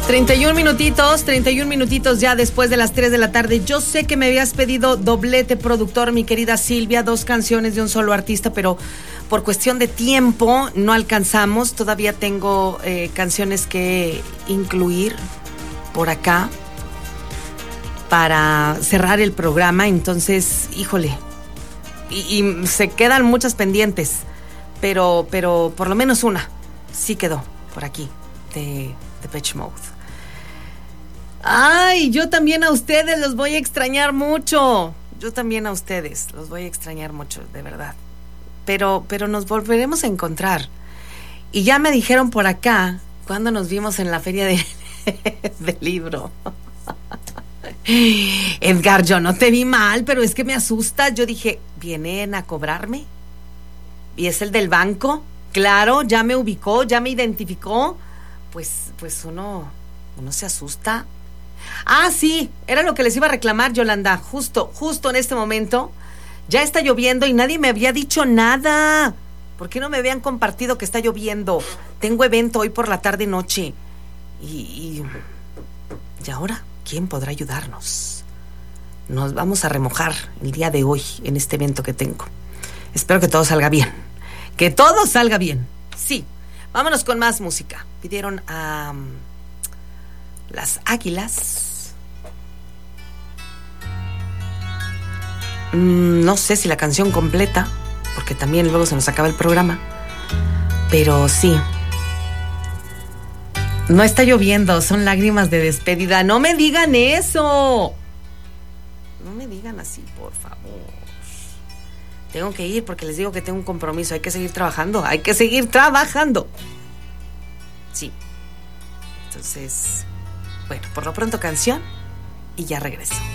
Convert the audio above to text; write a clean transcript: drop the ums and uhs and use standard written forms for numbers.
31 minutitos ya después de las 3 de la tarde. Yo sé que me habías pedido doblete, productor, mi querida Silvia, 2 canciones de un solo artista, pero por cuestión de tiempo no alcanzamos. Todavía tengo canciones que incluir por acá para cerrar el programa. Entonces, híjole, y se quedan muchas pendientes, pero por lo menos una sí quedó por aquí de Depeche Mode. Ay, yo también a ustedes los voy a extrañar mucho. Yo también a ustedes los voy a extrañar mucho, de verdad. Pero nos volveremos a encontrar. Y ya me dijeron por acá, cuando nos vimos en la feria del libro. Edgar, yo no te vi mal, pero es que me asusta. Yo dije, ¿vienen a cobrarme? ¿Y es el del banco? Claro, ya me ubicó, ya me identificó. Pues uno se asusta. Ah, sí, era lo que les iba a reclamar, Yolanda. Justo en este momento ya está lloviendo y nadie me había dicho nada. ¿Por qué no me habían compartido que está lloviendo? Tengo evento hoy por la tarde noche. ¿Y ahora quién podrá ayudarnos? Nos vamos a remojar el día de hoy en este evento que tengo. Espero que todo salga bien. Que todo salga bien. Sí. Vámonos con más música. Pidieron a Las Águilas. No sé si la canción completa, porque también luego se nos acaba el programa. Pero sí. No está lloviendo, son lágrimas de despedida. No me digan eso. No me digan así, por favor. Tengo que ir porque les digo que tengo un compromiso. Hay que seguir trabajando. Sí. Entonces, bueno, por lo pronto canción y ya regreso.